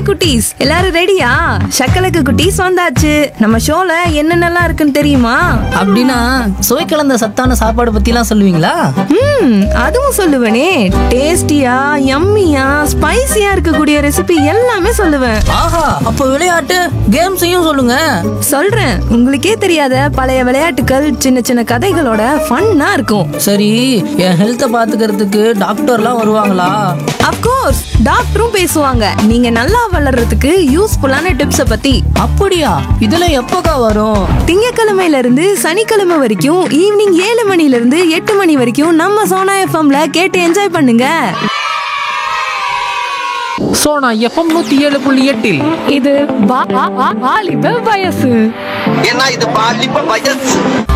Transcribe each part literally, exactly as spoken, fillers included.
குட்டீஸ் எல்லாரும் ரெடியா? சக்கலக்கு குட்டீஸ் வந்தாச்சு. நம்ம ஷோல என்னென்னலாம் இருக்குன்னு தெரியுமா? அப்படின்னா சுவை கலந்த சத்தான சாப்பாடு பத்திலாம் சொல்லுவீங்களா? ம் அதுவும் சொல்லுவேனே. டேஸ்டியா, யம்மியா, ஸ்பைசியா இருக்கக்கூடிய ரெசிபி எல்லாமே சொல்லுவேன். ஆஹா, அப்ப விளையாட்டு கேம்ஸையும் சொல்லுங்க. சொல்றேன், உங்களுக்கே தெரியாத பழைய விளையாட்டுகள், சின்ன சின்ன கதைகளோட ஃபன்னா இருக்கும். சரி, என் ஹெல்த்தை பாத்துக்கிறதுக்கு டாக்டர்லாம் வருவாங்களா? அப்கோர்ஸ், டாக்டரும் பேசுவாங்க. நீங்க நல்லா வளர்றதுக்கு யூஸ்ஃபுல்லான டிப்ஸ பத்தி. அப்படியா? இதெல்லாம் எப்போக்கா வரும்? திங்கக்கிழமையில இருந்து சனிக்கிழமை வரைக்கும் ஈவினிங் ஏழு மணில இருந்து எட்டு மணி வரைக்கும் நம்ம சோனா எஃப்எம்ல கேட்டு என்ஜாய் பண்ணுங்க. சோனா எஃப்எம் நூத்தி ஏழு புள்ளி எட்டில் இது வா- வா- வா- வாலிப வயசு. ஏன்னா இது பாலிப்ப வயசு.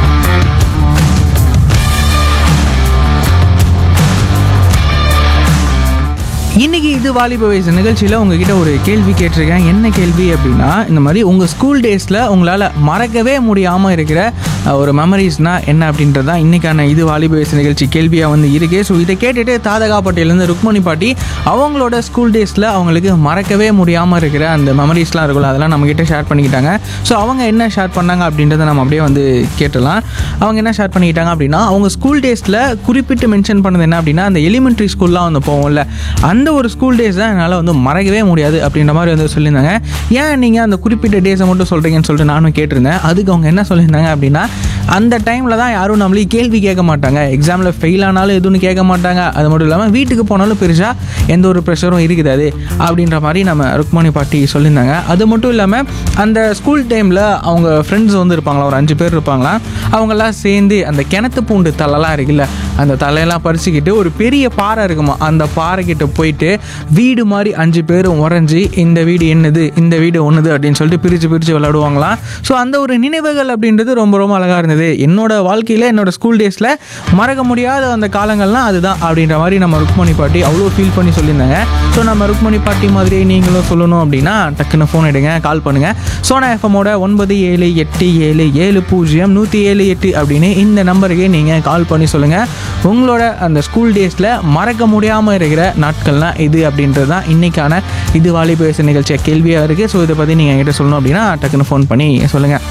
இன்னைக்கு இது வாலிப வயசு நிகழ்ச்சியில் உங்ககிட்ட ஒரு கேள்வி கேட்டிருக்கேன். என்ன கேள்வி அப்படின்னா, இந்த மாதிரி உங்கள் ஸ்கூல் டேஸில் உங்களால் மறக்கவே முடியாமல் இருக்கிற அஹ், ஒரு மெமரிஸ்னால் என்ன அப்படின்றது தான் இன்றைக்கான இது வாலிப வயசு நிகழ்ச்சி கேள்வியாக வந்து இருக்குது. ஸோ இதை கேட்டுட்டு தாதகாப்பட்டியிலேருந்து ருக்மணி பாட்டி அவங்களோட ஸ்கூல் டேஸில் அவங்களுக்கு மறக்கவே முடியாமல் இருக்கிற அந்த மெமரிஸ்லாம் இருக்குல்ல, அதெல்லாம் நம்மக்கிட்ட ஷேர் பண்ணிக்கிட்டாங்க. ஸோ அவங்க என்ன ஷேர் பண்ணாங்க அப்படின்றத நம்ம அப்படியே வந்து கேட்டலாம். அவங்க என்ன ஷேர் பண்ணிக்கிட்டாங்க அப்படின்னா, அவங்க ஸ்கூல் டேஸில் குறிப்பிட்டு மென்ஷன் பண்ணது என்ன அப்படின்னா, அந்த எலிமெண்ட்ரி ஸ்கூல்லாம் வந்து போவோம்ல, அந்த ஒரு ஸ்கூல் டேஸ் தான் என்னால் வந்து மறக்கவே முடியாது அப்படின்ற மாதிரி வந்து சொல்லியிருந்தாங்க. ஏன் நீங்கள் அந்த குறிப்பிட்ட டேஸை மட்டும் சொல்கிறீங்கன்னு சொல்லிட்டு நானும் கேட்டிருந்தேன். அதுக்கு அவங்க என்ன சொல்லியிருந்தாங்க அப்படின்னா, அந்த டைமில் தான் யாரும் நம்மளே கேள்வி கேட்க மாட்டாங்க, எக்ஸாமில் ஃபெயில் ஆனாலும் எதுவும் கேட்க மாட்டாங்க, அது மட்டும் இல்லாமல் வீட்டுக்கு போனாலும் பெருசாக எந்த ஒரு ப்ரெஷரும் இருக்குது அது அப்படின்ற மாதிரி நம்ம ருக்மணி பாட்டி சொல்லியிருந்தாங்க. அது மட்டும் இல்லாமல் அந்த ஸ்கூல் டைமில் அவங்க ஃப்ரெண்ட்ஸ் வந்து இருப்பாங்களா, ஒரு அஞ்சு பேர் இருப்பாங்களா, அவங்கெல்லாம் சேர்ந்து அந்த கிணத்து பூண்டு தலைலாம் இருக்குல்ல, அந்த தலையெல்லாம் பறிச்சுக்கிட்டு ஒரு பெரிய பாறை இருக்குமா, அந்த பாறைக்கிட்ட போயிட்டு வீடு மாதிரி அஞ்சு பேரும் உறைஞ்சி இந்த வீடு என்னது, இந்த வீடு ஒன்றுது அப்படின்னு சொல்லிட்டு பிரித்து பிரித்து விளையாடுவாங்களாம். ஸோ அந்த ஒரு நினைவுகள் அப்படின்றது ரொம்ப ரொம்ப அழகாக இருந்தது. என்னோட வாழ்க்கையில் என்னோட ஸ்கூல் டேஸில் மறக்க முடியாத அந்த காலங்கள்லாம் அதுதான் அப்படின்ற மாதிரி நம்ம ருக்மணி பாட்டி அவ்வளோ ஃபீல் பண்ணி சொல்லியிருந்தாங்க. ஸோ நம்ம ருக்மணி பாட்டி மாதிரியே நீங்களும் சொல்லணும் அப்படின்னா டக்குன்னு ஃபோன் எடுங்க, கால் பண்ணுங்கள். சோனா எஃப்எம்மோட ஒன்பது ஏழு எட்டு ஏழு ஏழு பூஜ்ஜியம் நூற்றி ஏழு எட்டு அப்படின்னு இந்த நம்பருக்கே நீங்கள் கால் பண்ணி சொல்லுங்கள். உங்களோட அந்த ஸ்கூல் டேஸில் மறக்க முடியாமல் இருக்கிற நாட்கள்லாம் இது அப்படின்றது தான் இன்றைக்கான இது வாலிப வயசு நிகழ்ச்சியாக கேள்வியாக இருக்குது. ஸோ இதை பற்றி நீங்கள் என்கிட்ட சொல்லணும் அப்படின்னா டக்குன்னு ஃபோன் பண்ணி சொல்லுங்கள்.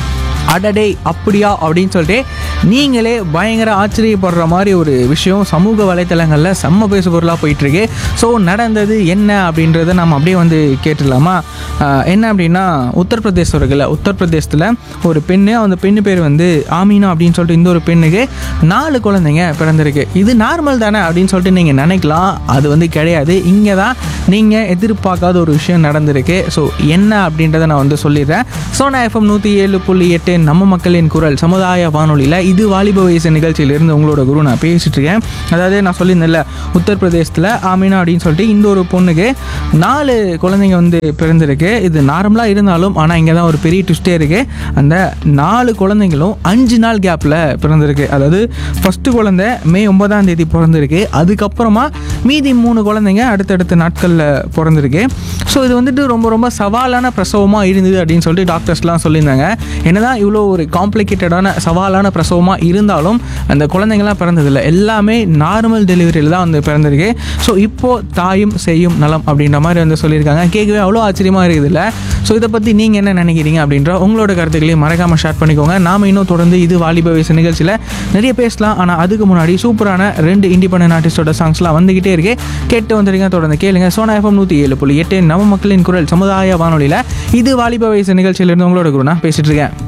அடடே அப்படியா அப்படின்னு சொல்லிட்டு நீங்களே பயங்கர ஆச்சரியப்படுற மாதிரி ஒரு விஷயம் சமூக வலைத்தளங்களில் செம்ம பேசு பொருளாக போயிட்டுருக்கு. ஸோ நடந்தது என்ன அப்படின்றத நம்ம அப்படியே வந்து கேட்டுடலாமா? என்ன அப்படின்னா, உத்தரப்பிரதேசம் இருக்குல்ல, உத்தரப்பிரதேசத்தில் ஒரு பெண்ணு, அந்த பெண்ணு பேர் வந்து ஆமீனா அப்படின்னு சொல்லிட்டு இந்த ஒரு பெண்ணுக்கு நாலு குழந்தைங்க பிறந்திருக்கு. இது நார்மல் தானே அப்படின்னு சொல்லிட்டு நீங்கள் நினைக்கலாம். அது வந்து கிடையாது. இங்கே தான் நீங்கள் எதிர்பார்க்காத ஒரு விஷயம் நடந்திருக்கு. ஸோ என்ன அப்படின்றத நான் வந்து சொல்லிடுறேன். சோனா எஃப்எம் நூற்றி ஏழு புள்ளி எட்டு நம்ம மக்களின் குரல் சமுதாய வானொலியில் இது வாலிப வயசு நிகழ்ச்சியிலிருந்து உங்களோட குரு நான் பேசிகிட்டு இருக்கேன். அதாவது நான் சொல்லியிருந்தேன்ல, உத்தரப்பிரதேசத்தில் ஆமீனா அப்படின்னு சொல்லிட்டு இந்த ஒரு பொண்ணுக்கு நாலு குழந்தைங்க வந்து பிறந்திருக்கு. இது நார்மலாக இருந்தாலும் ஆனால் இங்கே தான் ஒரு பெரிய ட்விஸ்டே இருக்குது. அந்த நாலு குழந்தைங்களும் அஞ்சு நாள் கேப்பில் பிறந்திருக்கு. அதாவது ஃபஸ்ட்டு குழந்தை மே ஒன்பதாம் தேதி பிறந்திருக்கு. அதுக்கப்புறமா மீதி மூணு குழந்தைங்க அடுத்தடுத்த நாட்களில் பிறந்திருக்கு. ஸோ இது வந்துட்டு ரொம்ப ரொம்ப சவாலான பிரசவமாக இருந்தது அப்படின்னு சொல்லிட்டு டாக்டர்ஸ்லாம் சொல்லியிருந்தாங்க. என்னதான் இவ்வளோ ஒரு காம்ப்ளிகேட்டடான சவாலான பிரசவமாக இருந்தாலும் அந்த குழந்தைங்கள்லாம் பிறந்ததில்லை, எல்லாமே நார்மல் டெலிவரியில் தான் வந்து பிறந்திருக்கு. ஸோ இப்போது தாயும் செய்யும் நலம் அப்படின்ற மாதிரி வந்து சொல்லியிருக்காங்க. கேட்கவே அவ்வளோ ஆச்சரியமாக இருக்குது இல்லை? ஸோ இதை பற்றி நீங்கள் என்ன நினைக்கிறீங்க அப்படின்ற உங்களோட கருத்துக்களையும் மறக்காமல் ஷேர் பண்ணிக்கோங்க. நாம் இன்னும் தொடர்ந்து இது வாலிப வயசு நிகழ்ச்சியில் நிறைய பேசலாம். ஆனால் அதுக்கு முன்னாடி சூப்பரான ரெண்டு இண்டிபெண்டன்ட் ஆர்டிஸ்டோட சாங்ஸ்லாம் வந்துக்கிட்டே இருக்கு. கேட்டு வந்துடுங்க, தொடர்ந்து கேளுங்க. சோனா எஃப்எம் நூற்றி ஏழு புள்ளி எட்டு நம்ம மக்களின் குரல் சமுதாய வானொலியில் இது வாலிப வயசு நிகழ்ச்சியிலிருந்து உங்களோட குரு நான் பேசிட்டு இருக்கேன்.